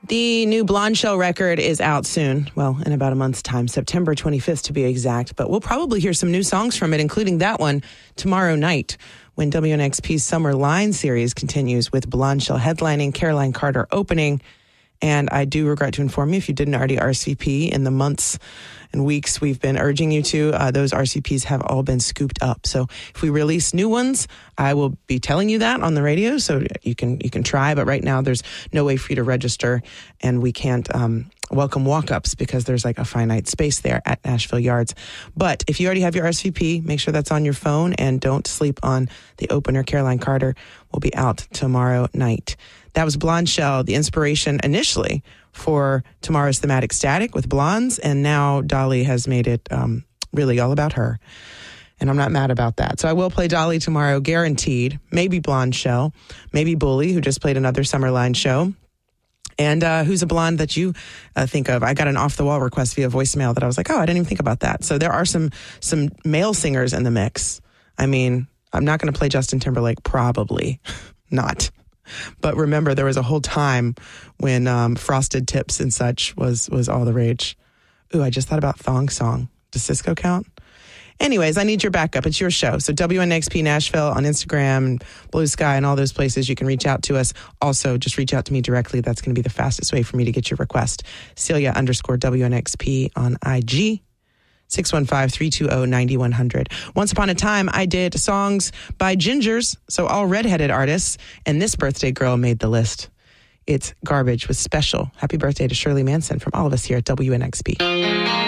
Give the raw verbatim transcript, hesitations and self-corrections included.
The new Blonde Shell record is out soon. Well, in about a month's time, September twenty-fifth to be exact. But we'll probably hear some new songs from it, including that one tomorrow night when W N X P's Summer Line series continues with Blonde Shell headlining, Caroline Carter opening. And I do regret to inform you, if you didn't already R S V P in the months and weeks we've been urging you to, uh, those R S V Ps have all been scooped up. So if we release new ones, I will be telling you that on the radio, so you can you can try. But right now, there's no way for you to register, and we can't um, welcome walk-ups because there's like a finite space there at Nashville Yards. But if you already have your R S V P, make sure that's on your phone, and don't sleep on the opener. Caroline Carter will be out tomorrow night. That was Blonde Shell, the inspiration initially for tomorrow's thematic Static with Blondes, and now Dolly has made it um, really all about her. And I'm not mad about that. So I will play Dolly tomorrow, guaranteed. Maybe Blonde Shell, maybe Bully, who just played another Summer Line show. And uh, who's a blonde that you uh, think of? I got an off-the-wall request via voicemail that I was like, oh, I didn't even think about that. So there are some some male singers in the mix. I mean, I'm not going to play Justin Timberlake, probably not. But remember, there was a whole time when um, Frosted Tips and such was was all the rage. Ooh, I just thought about Thong Song. Does Cisco count? Anyways, I need your backup. It's your show. So W N X P Nashville on Instagram and Blue Sky and all those places. You can reach out to us. Also, just reach out to me directly. That's going to be the fastest way for me to get your request. Celia underscore W N X P on I G. six one five, three two zero, nine one zero zero. Once upon a time, I did songs by gingers, so all redheaded artists, and this birthday girl made the list. It's Garbage with Special. Happy birthday to Shirley Manson from all of us here at W N X P.